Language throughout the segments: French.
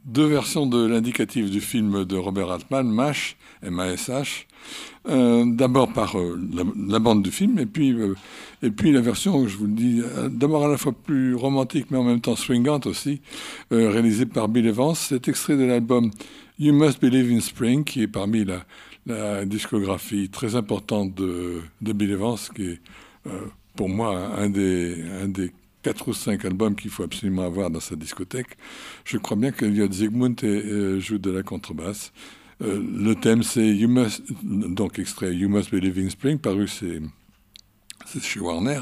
deux versions de l'indicatif du film de Robert Altman, MASH, M-A-S-H. D'abord par la bande du film, et puis la version, je vous le dis, d'abord à la fois plus romantique, mais en même temps swingante aussi, réalisée par Bill Evans. C'est extrait de l'album You Must Believe in Spring, qui est parmi la discographie très importante de Bill Evans, qui est pour moi un des 4 ou 5 albums qu'il faut absolument avoir dans sa discothèque. Je crois bien qu'Elliot Zygmunt joue de la contrebasse. Le thème, c'est donc extrait You Must Believe in Spring, paru c'est chez Warner.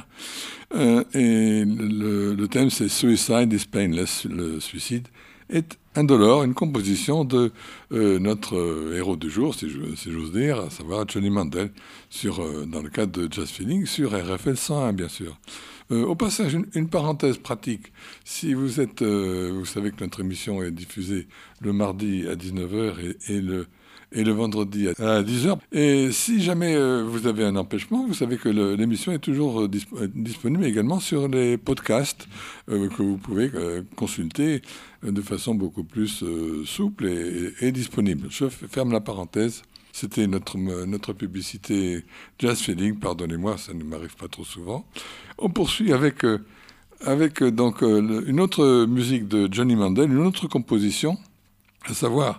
Et le thème, c'est Suicide is Painless, le suicide est indolore, une composition de notre héros du jour, si j'ose dire, à savoir Johnny Mandel, dans le cadre de Jazz Feeling, sur RFL 101, bien sûr. Au passage, une parenthèse pratique. Si vous savez que notre émission est diffusée le mardi à 19h et le vendredi à 10h. Et si jamais vous avez un empêchement, vous savez que l'émission est toujours disponible également sur les podcasts que vous pouvez consulter de façon beaucoup plus souple et disponible. Je ferme la parenthèse. C'était notre publicité Jazz Feeling, pardonnez-moi, ça ne m'arrive pas trop souvent. On poursuit avec donc une autre musique de Johnny Mandel, une autre composition, à savoir,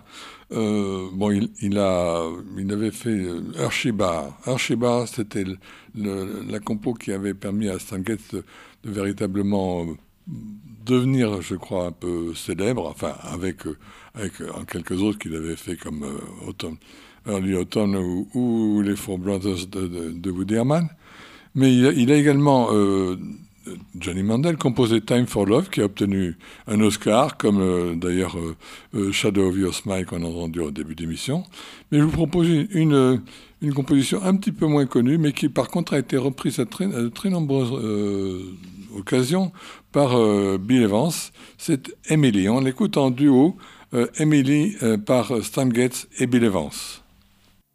il avait fait Hershey Bar. Hershey Bar, c'était la compo qui avait permis à Stan Getz de véritablement devenir, je crois, un peu célèbre, enfin, avec quelques autres qu'il avait fait comme Early Autumn ou les Four Brothers de Woody Herman. Mais il a également, Johnny Mandel, composé Time for Love, qui a obtenu un Oscar, comme d'ailleurs Shadow of Your Smile qu'on a entendu au début d'émission. Mais je vous propose une composition un petit peu moins connue, mais qui par contre a été reprise à de très nombreuses occasions par Bill Evans. C'est Emily. On l'écoute en duo, Emily par Stan Getz et Bill Evans.